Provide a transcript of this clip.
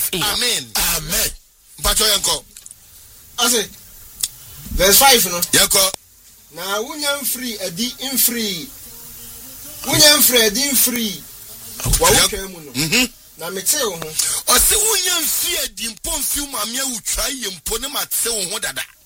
5a. Amen. Mpacho yanko. Ase. Verse 5 no. Yanko. Na wunyam free edi in free. Wunyam free edi in free. Wa wutwa mu no. Na mete wo ho. O se wunyam free edi mpo mfi ma me awutwa ye mpo ne mate wo ho dada.